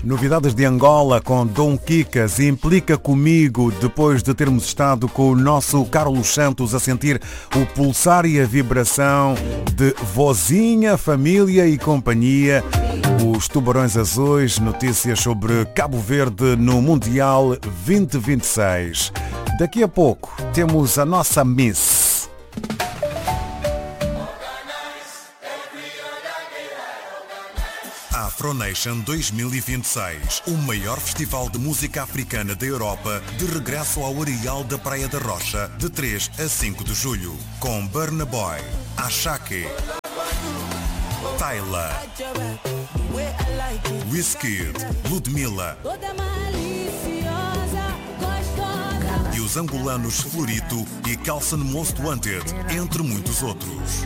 Novidades de Angola com Dom Kikas. Implica comigo, depois de termos estado com o nosso Carlos Santos a sentir o pulsar e a vibração de vozinha, família e companhia. Os Tubarões Azuis, notícias sobre Cabo Verde no Mundial 2026. Daqui a pouco temos a nossa Miss. Afronation 2026, o maior festival de música africana da Europa, de regresso ao Areal da Praia da Rocha, de 3 a 5 de julho, com Burna Boy, Ashake, Tyla, Wizkid, Ludmilla e os angolanos Florito e Kelson Most Wanted, entre muitos outros.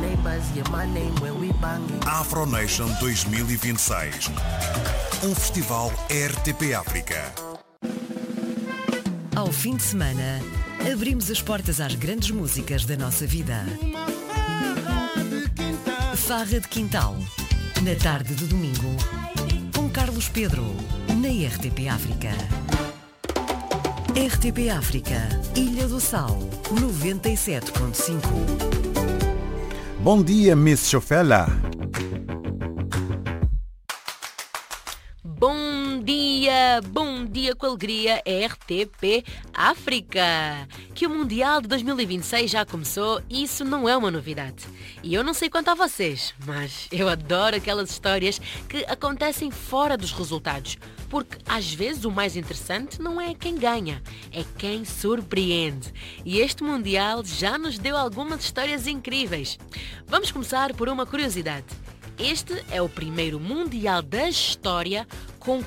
Afronation 2026, um festival RTP África. Ao fim de semana, abrimos as portas às grandes músicas da nossa vida. Farra de Quintal, na tarde de domingo, com Carlos Pedro, na RTP África. RTP África, Ilha do Sal, 97.5. Bom dia, Miss Chofela. Bom dia com alegria, RTP África. Que o Mundial de 2026 já começou, isso não é uma novidade. E eu não sei quanto a vocês, mas eu adoro aquelas histórias que acontecem fora dos resultados. Porque às vezes o mais interessante não é quem ganha, é quem surpreende. E este Mundial já nos deu algumas histórias incríveis. Vamos começar por uma curiosidade. Este é o primeiro Mundial da história com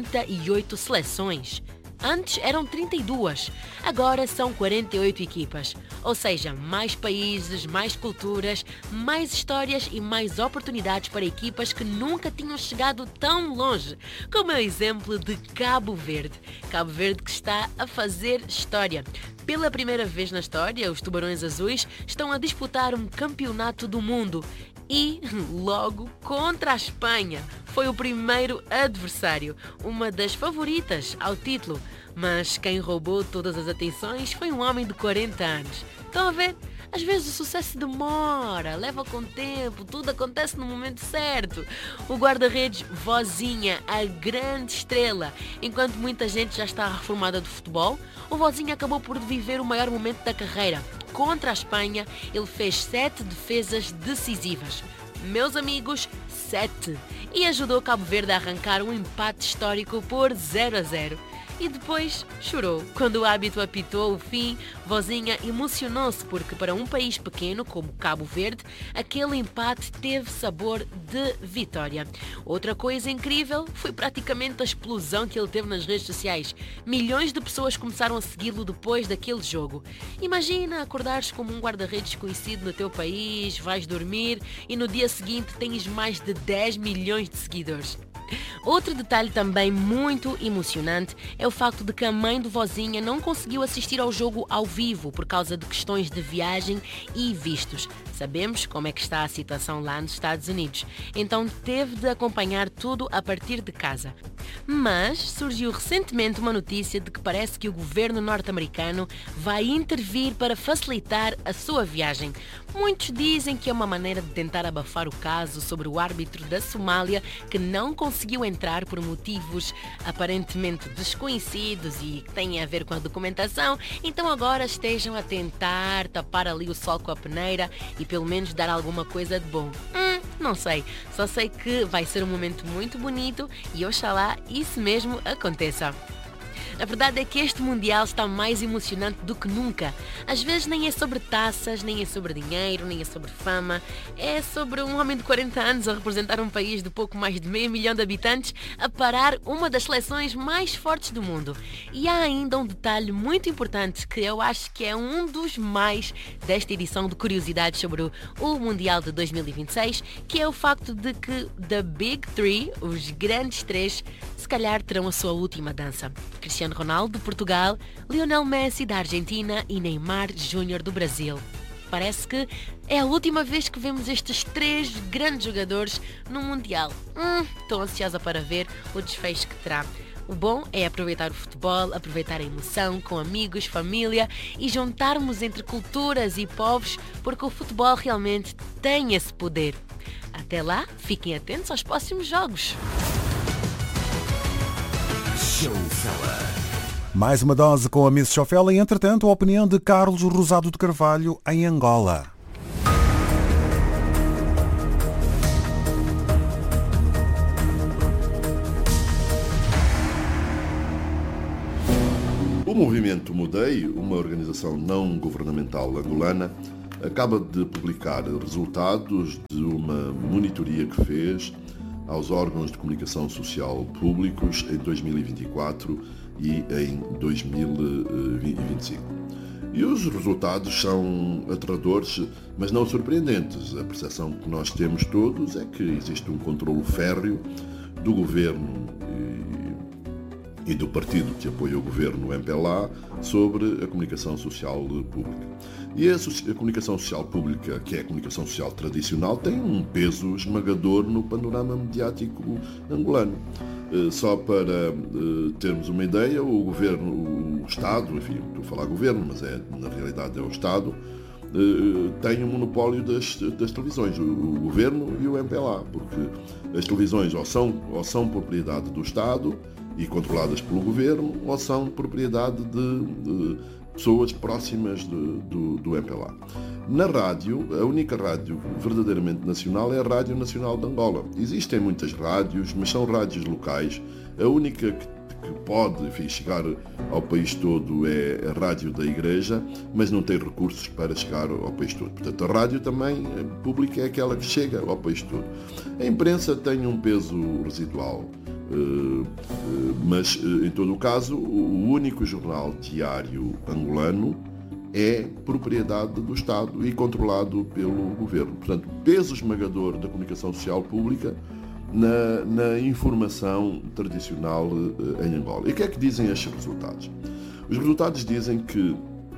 48 seleções. Antes eram 32, agora são 48 equipas. Ou seja, mais países, mais culturas, mais histórias e mais oportunidades para equipas que nunca tinham chegado tão longe. Como é o exemplo de Cabo Verde. Cabo Verde que está a fazer história. Pela primeira vez na história, os Tubarões Azuis estão a disputar um campeonato do mundo. E logo contra a Espanha. Foi o primeiro adversário, uma das favoritas ao título. Mas quem roubou todas as atenções foi um homem de 40 anos. Estão a ver? Às vezes o sucesso demora, leva com tempo, tudo acontece no momento certo. O guarda-redes Vozinha, a grande estrela. Enquanto muita gente já está reformada do futebol, o Vozinha acabou por viver o maior momento da carreira. Contra a Espanha, ele fez 7 defesas decisivas. Meus amigos, 7. E ajudou Cabo Verde a arrancar um empate histórico por 0-0. E depois chorou. Quando o árbitro apitou o fim, Vozinha emocionou-se porque para um país pequeno como Cabo Verde, aquele empate teve sabor de vitória. Outra coisa incrível foi praticamente a explosão que ele teve nas redes sociais. Milhões de pessoas começaram a segui-lo depois daquele jogo. Imagina acordares como um guarda-redes conhecido no teu país, vais dormir e no dia seguinte tens mais de 10 milhões de seguidores. Outro detalhe também muito emocionante é o facto de que a mãe do Vozinha não conseguiu assistir ao jogo ao vivo por causa de questões de viagem e vistos. Sabemos como é que está a situação lá nos Estados Unidos, então teve de acompanhar tudo a partir de casa. Mas surgiu recentemente uma notícia de que parece que o governo norte-americano vai intervir para facilitar a sua viagem. Muitos dizem que é uma maneira de tentar abafar o caso sobre o árbitro da Somália que não conseguiu entrar por motivos aparentemente desconhecidos e que têm a ver com a documentação, então agora estejam a tentar tapar ali o sol com a peneira e pelo menos dar alguma coisa de bom. Não sei, só sei que vai ser um momento muito bonito e oxalá isso mesmo aconteça. A verdade é que este Mundial está mais emocionante do que nunca. Às vezes nem é sobre taças, nem é sobre dinheiro, nem é sobre fama. É sobre um homem de 40 anos a representar um país de pouco mais de 500 mil de habitantes a parar uma das seleções mais fortes do mundo. E há ainda um detalhe muito importante que eu acho que é um dos mais desta edição de curiosidades sobre o Mundial de 2026, que é o facto de que The Big Three, os grandes três, se calhar terão a sua última dança. Cristiano Ronaldo, de Portugal, Lionel Messi, da Argentina e Neymar Júnior, do Brasil. parece que é a última vez que vemos estes 3 grandes jogadores no Mundial. Estou ansiosa para ver o desfecho que terá. O bom é aproveitar o futebol, aproveitar a emoção com amigos, família e juntarmos entre culturas e povos, porque o futebol realmente tem esse poder. Até lá, fiquem atentos aos próximos jogos. Mais uma dose com a Miss Chofela e, entretanto, a opinião de Carlos Rosado de Carvalho em Angola. O movimento Mudei, uma organização não governamental angolana, acaba de publicar resultados de uma monitoria que fez aos órgãos de comunicação social públicos em 2024 e em 2025. E os resultados são aterradores, mas não surpreendentes. A percepção que nós temos todos é que existe um controlo férreo do governo e do partido que apoia o governo, o MPLA, sobre a comunicação social pública. E a comunicação social pública, que é a comunicação social tradicional, tem um peso esmagador no panorama mediático angolano. Só para termos uma ideia, o governo, o Estado, enfim, estou a falar governo, mas na realidade é o Estado, tem o monopólio das televisões, o governo e o MPLA, porque as televisões ou são propriedade do Estado e controladas pelo governo, ou são propriedade de pessoas próximas do MPLA. Na rádio, a única rádio verdadeiramente nacional é a Rádio Nacional de Angola. Existem muitas rádios, mas são rádios locais. A única que pode, enfim, chegar ao país todo é a rádio da Igreja, mas não tem recursos para chegar ao país todo. Portanto, a rádio também pública é aquela que chega ao país todo. A imprensa tem um peso residual, mas, em todo o caso, o único jornal diário angolano é propriedade do Estado e controlado pelo governo. Portanto, peso esmagador da comunicação social pública na informação tradicional em Angola. E o que é que dizem estes resultados? Os resultados dizem que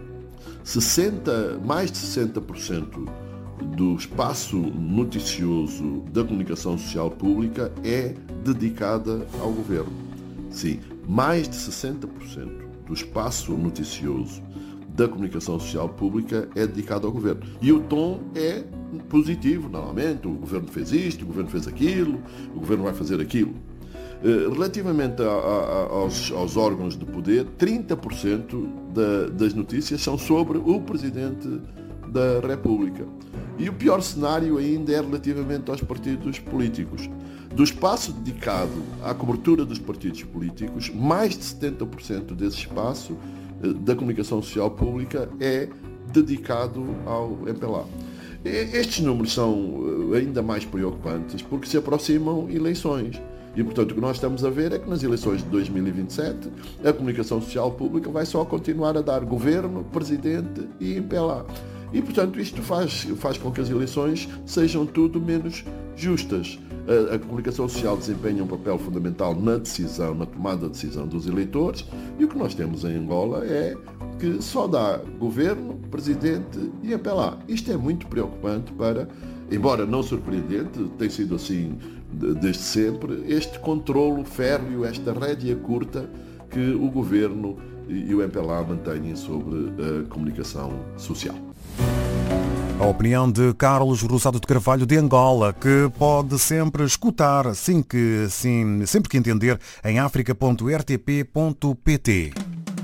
mais de 60% do espaço noticioso da comunicação social pública é dedicada ao governo. Sim, mais de 60% do espaço noticioso da comunicação social pública é dedicado ao governo. E o tom é positivo, normalmente. O governo fez isto, o governo fez aquilo, o governo vai fazer aquilo. Relativamente aos órgãos de poder, 30% das notícias são sobre o Presidente da República. E o pior cenário ainda é relativamente aos partidos políticos. Do espaço dedicado à cobertura dos partidos políticos, mais de 70% desse espaço da comunicação social pública é dedicado ao MPLA. Estes números são ainda mais preocupantes porque se aproximam eleições. E, portanto, o que nós estamos a ver é que nas eleições de 2027 a comunicação social pública vai só continuar a dar governo, presidente e MPLA. E, portanto, isto faz com que as eleições sejam tudo menos justas. A comunicação social desempenha um papel fundamental na tomada de decisão dos eleitores, e o que nós temos em Angola é que só dá governo, presidente e MPLA. Isto é muito preocupante embora não surpreendente, tem sido assim desde sempre, este controlo férreo, esta rédea curta que o governo e o MPLA mantêm sobre a comunicação social. A opinião de Carlos Rosado de Carvalho de Angola, que pode sempre escutar sempre que entender em africa.rtp.pt.